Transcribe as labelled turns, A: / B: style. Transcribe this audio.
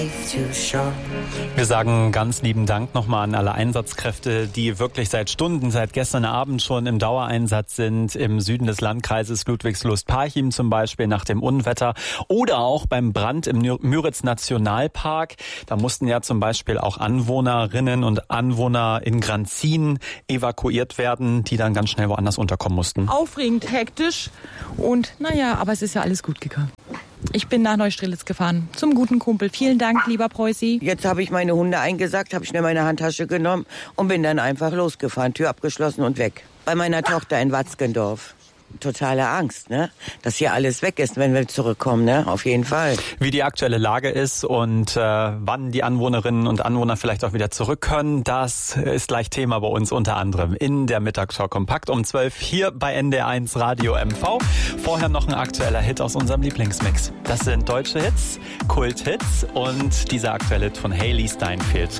A: Wir sagen ganz lieben Dank nochmal an alle Einsatzkräfte, die wirklich seit Stunden, seit gestern Abend schon im Dauereinsatz sind, im Süden des Landkreises Ludwigslust-Parchim zum Beispiel nach dem Unwetter oder auch beim Brand im Müritz-Nationalpark. Da mussten ja zum Beispiel auch Anwohnerinnen und Anwohner in Granzin evakuiert werden, die dann ganz schnell woanders unterkommen mussten.
B: Aufregend, hektisch und aber es ist ja alles gut gegangen. Ich bin nach Neustrelitz gefahren, zum guten Kumpel. Vielen Dank, lieber Preußi.
C: Jetzt habe ich meine Hunde eingesackt, habe schnell meine Handtasche genommen und bin dann einfach losgefahren, Tür abgeschlossen und weg. Bei meiner Tochter in Watzgendorf. Totale Angst, ne? Dass hier alles weg ist, wenn wir zurückkommen, ne? Auf jeden Fall.
A: Wie die aktuelle Lage ist und wann die Anwohnerinnen und Anwohner vielleicht auch wieder zurück können, das ist gleich Thema bei uns unter anderem in der Mittagsschau Kompakt um 12 hier bei NDR1 Radio MV. Vorher noch ein aktueller Hit aus unserem Lieblingsmix. Das sind deutsche Hits, Kult-Hits und dieser aktuelle Hit von Hayley Steinfeld.